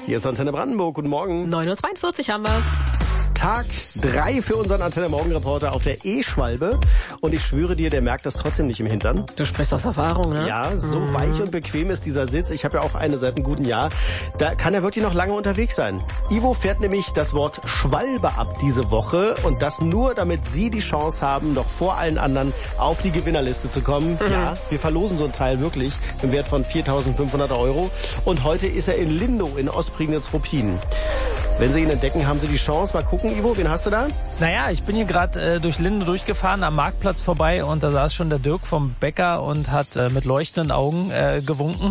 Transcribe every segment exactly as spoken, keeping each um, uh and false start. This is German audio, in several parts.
Hier ist Antenne Brandenburg. Guten Morgen. neun Uhr zweiundvierzig haben wir's. Tag drei für unseren Antenne Morgen Reporter auf der E-Schwalbe. Und ich schwöre dir, der merkt das trotzdem nicht im Hintern. Du sprichst aus Erfahrung, ne? Ja, so mhm. weich und bequem ist dieser Sitz. Ich habe ja auch eine seit einem guten Jahr. Da kann er wirklich noch lange unterwegs sein. Ivo fährt nämlich das Wort Schwalbe ab diese Woche. Und das nur, damit Sie die Chance haben, noch vor allen anderen auf die Gewinnerliste zu kommen. Mhm. Ja, wir verlosen so ein Teil wirklich im Wert von viertausendfünfhundert Euro. Und heute ist er in Lindow in Ostprignitz-Ruppin. Wenn Sie ihn entdecken, haben Sie die Chance. Mal gucken, Ivo, wen hast du da? Naja, ich bin hier gerade äh, durch Lindow durchgefahren, am Marktplatz vorbei und da saß schon der Dirk vom Bäcker und hat äh, mit leuchtenden Augen äh, gewunken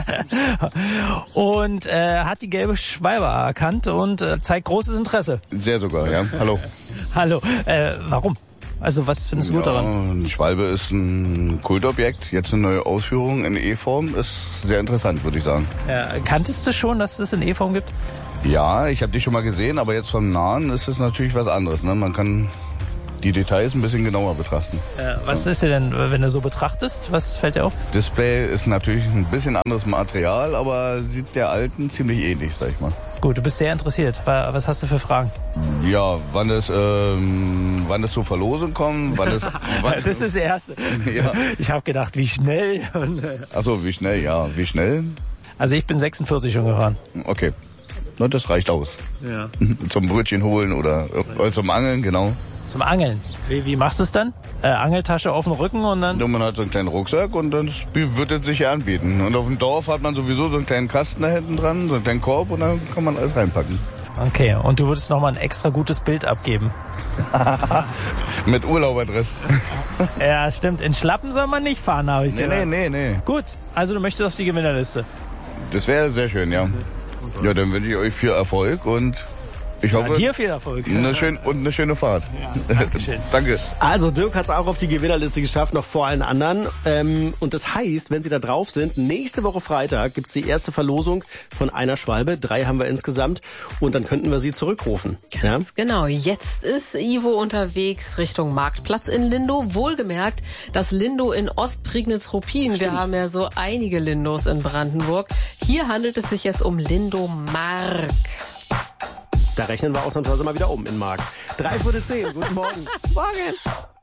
und äh, hat die gelbe Schwalbe erkannt und äh, zeigt großes Interesse. Sehr sogar, ja. Hallo. Hallo. Äh, warum? Also was findest du ja, gut daran? Die Schwalbe ist ein Kultobjekt. Jetzt eine neue Ausführung in E-Form ist sehr interessant, würde ich sagen. Ja, kanntest du schon, dass es in E-Form gibt? Ja, ich habe die schon mal gesehen, aber jetzt vom Nahen ist es natürlich was anderes. Ne? Man kann die Details ein bisschen genauer betrachten. Äh, was ja. ist dir denn, wenn du so betrachtest, was fällt dir auf? Display ist natürlich ein bisschen anderes Material, aber sieht der alten ziemlich ähnlich, sag ich mal. Gut, du bist sehr interessiert. Was hast du für Fragen? Ja, wann es, ähm, wann es zur Verlosung kommt, wann es... Wann das ist das Erste. Ja. Ich habe gedacht, wie schnell. Ach so, wie schnell, ja. Wie schnell? Also ich bin sechsundvierzig schon gefahren. Okay. Na, das reicht aus. Ja. Zum Brötchen holen oder, oder zum Angeln, genau. Zum Angeln? Wie, wie machst du es dann? Äh, Angeltasche auf dem Rücken und dann? Ja, man hat so einen kleinen Rucksack und dann wird es sich anbieten. Und auf dem Dorf hat man sowieso so einen kleinen Kasten da hinten dran, so einen kleinen Korb und dann kann man alles reinpacken. Okay, und du würdest nochmal ein extra gutes Bild abgeben? Mit Urlauberdress. Ja, stimmt. In Schlappen soll man nicht fahren, habe ich nee, gehört. Nee, nee, nee. Gut, also du möchtest auf die Gewinnerliste. Das wäre sehr schön, ja. Ja, dann wünsche ich euch viel Erfolg und ich hoffe... Ja, dir viel Erfolg. Eine schön, und eine schöne Fahrt. Ja, Dankeschön. Danke. Also Dirk hat es auch auf die Gewinnerliste geschafft, noch vor allen anderen. Ähm, und das heißt, wenn Sie da drauf sind, nächste Woche Freitag gibt's die erste Verlosung von einer Schwalbe. Drei haben wir insgesamt. Und dann könnten wir sie zurückrufen. Ganz ja? genau. Jetzt ist Ivo unterwegs Richtung Marktplatz in Lindow. Wohlgemerkt, das Lindow in Ostprignitz-Ruppin. Wir haben ja so einige Lindows in Brandenburg. Hier handelt es sich jetzt um Lindow-Mark. Da rechnen wir ausnahmsweise mal wieder um in Mark. Drei Viertel zehn. Guten Morgen. Morgen.